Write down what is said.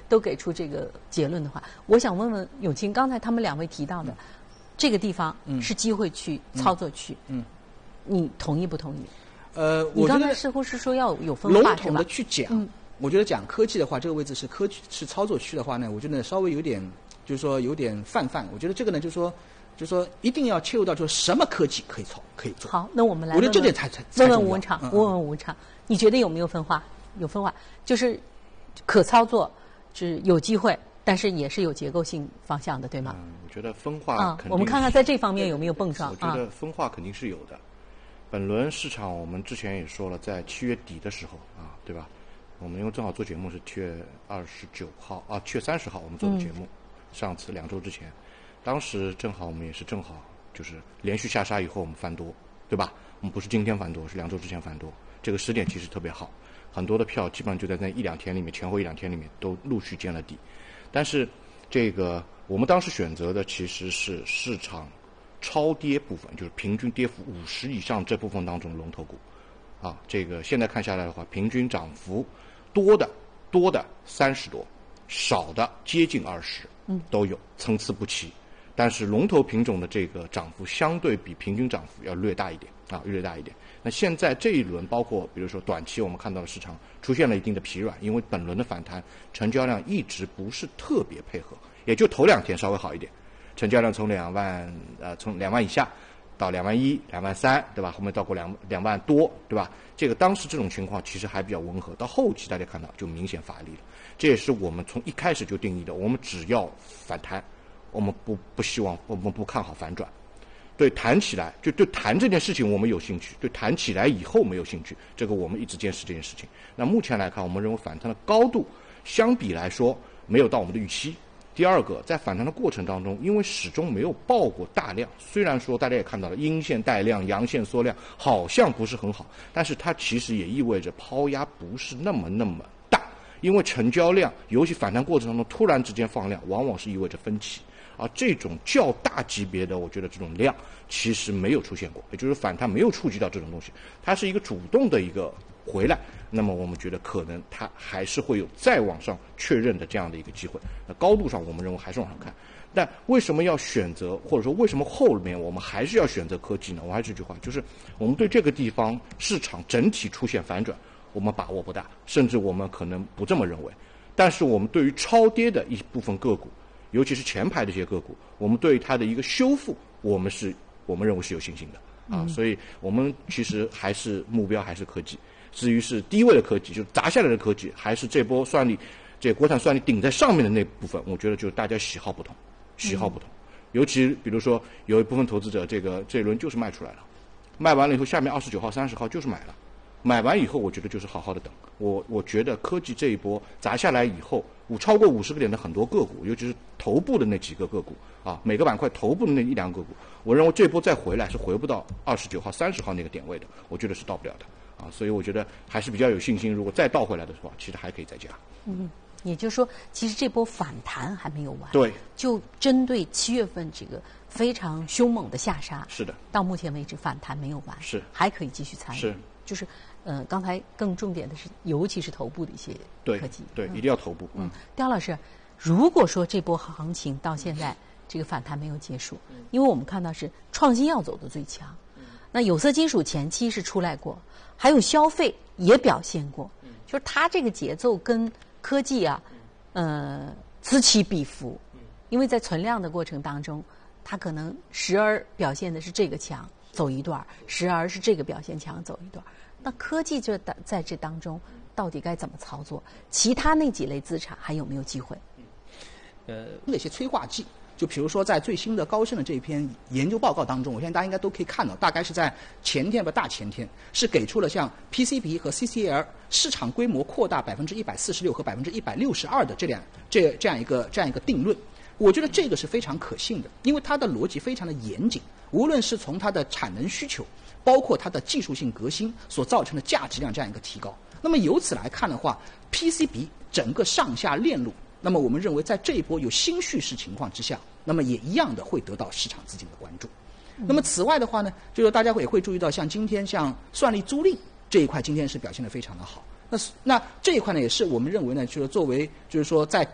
都给出这个结论的话，我想问问永清，刚才他们两位提到的，这个地方是机会区、操作区，你同意不同意？你刚才似乎是说要有分化， 笼统的去讲，我觉得讲科技的话，这个位置是操作区的话呢，我觉得稍微有点，就是说有点泛。我觉得这个呢，就是说一定要切入到就是什么科技可以做。 好，那我们来我觉得这点才问问吴文畅，你觉得有没有分化？有分化，就是可操作，是有机会，但是也是有结构性方向的，对吗？ 我觉得分化肯定我们看看在这方面有没有碰撞。 我觉得分化肯定是有的。本轮市场我们之前也说了，在7月底的时候对吧？我们因为正好做节目是7月29号7月30号我们做的节目，上次2周之前，当时正好我们也是就是连续下杀以后我们翻多，对吧？我们不是今天翻多，是2周之前翻多，这个时点其实特别好，很多的票基本上就在那1-2天里面，前后1-2天里面都陆续见了底。但是这个我们当时选择的其实是市场超跌部分，就是平均跌幅50以上这部分当中的龙头股这个现在看下来的话，平均涨幅多的30多，少的接近20，都有，参差不齐。但是龙头品种的这个涨幅相对比平均涨幅要略大一点略大一点。那现在这一轮包括比如说短期我们看到的市场出现了一定的疲软，因为本轮的反弹成交量一直不是特别配合，也就头2天稍微好一点，成交量从2万以下到2万1、2万3，对吧？后面到过2万多，对吧？这个当时这种情况其实还比较温和，到后期大家看到就明显乏力了。这也是我们从一开始就定义的，我们只要反弹，我们不希望，我们不看好反转。对弹起来，就对弹这件事情我们有兴趣，对弹起来以后没有兴趣，这个我们一直坚持这件事情。那目前来看，我们认为反弹的高度相比来说没有到我们的预期。第二个，在反弹的过程当中，因为始终没有爆过大量，虽然说大家也看到了阴线带量、阳线缩量好像不是很好，但是它其实也意味着抛压不是那么大，因为成交量尤其反弹过程当中突然之间放量，往往是意味着分歧。这种较大级别的，我觉得这种量其实没有出现过，也就是反弹没有触及到这种东西，它是一个主动的一个回来，那么我们觉得可能它还是会有再往上确认的这样的一个机会。那高度上我们认为还是往上看，但为什么要选择，或者说为什么后面我们还是要选择科技呢？我还是这句话，就是我们对这个地方市场整体出现反转，我们把握不大，甚至我们可能不这么认为。但是我们对于超跌的一部分个股，尤其是前排的这些个股，我们对它的一个修复，我们认为是有信心的所以我们其实还是目标还是科技。至于是低位的科技，就是砸下来的科技，还是这波算力，这国产算力顶在上面的那部分，我觉得就是大家喜好不同。尤其比如说有一部分投资者，这一轮就是卖出来了，卖完了以后，下面29号、30号就是买了。买完以后，我觉得就是好好的等。我觉得科技这一波砸下来以后，超过50个点的很多个股，尤其是头部的那几个个股每个板块头部的那1-2个股，我认为这波再回来是回不到29号、30号那个点位的，我觉得是到不了的所以我觉得还是比较有信心。如果再倒回来的话，其实还可以再加。 也就是说，其实这波反弹还没有完。 对， 就针对7月份这个非常凶猛的下杀， 是的， 到目前为止反弹没有完， 是还可以继续参与。 是， 就是刚才更重点的是，尤其是头部的一些科技， 对，一定要头部。 刁老师，如果说这波行情到现在这个反弹没有结束，因为我们看到是创新药走的最强，那有色金属前期是出来过，还有消费也表现过，就是它这个节奏跟科技此起彼伏，因为在存量的过程当中，它可能时而表现的是这个强走一段，时而是这个表现强走一段。那科技在这当中到底该怎么操作？其他那几类资产还有没有机会？ 那些催化剂，就比如说在最新的高盛的这篇研究报告当中，我相信大家应该都可以看到，大概是在前天大前天，是给出了像 PCB 和 CCL 市场规模扩大146%和162%的这样一个定论。我觉得这个是非常可信的，因为它的逻辑非常的严谨，无论是从它的产能需求，包括它的技术性革新所造成的价值量这样一个提高。那么由此来看的话 ，PCB 整个上下链路，那么我们认为在这一波有新叙事情况之下，那么也一样的会得到市场资金的关注。那么此外的话呢，就是大家也会注意到，像今天像算力租赁这一块，今天是表现得非常的好。那这一块呢，也是我们认为呢，就是作为就是说在